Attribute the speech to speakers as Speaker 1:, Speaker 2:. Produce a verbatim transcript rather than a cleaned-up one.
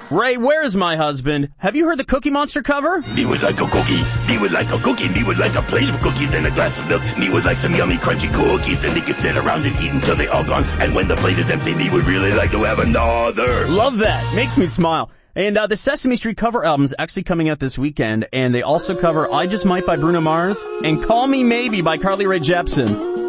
Speaker 1: Ray, where's my husband? Have you heard the Cookie Monster cover?
Speaker 2: Me would like a cookie. Me would like a cookie. Me would like a plate of cookies and a glass of milk. Me would like some yummy, crunchy cookies. Then they can sit around and eat until they all gone. And when the plate is empty, me would really like to have another.
Speaker 1: Love that. Makes me smile. And uh, the Sesame Street cover album's actually coming out this weekend. And they also cover I Just Might by Bruno Mars and Call Me Maybe by Carly Rae Jepsen.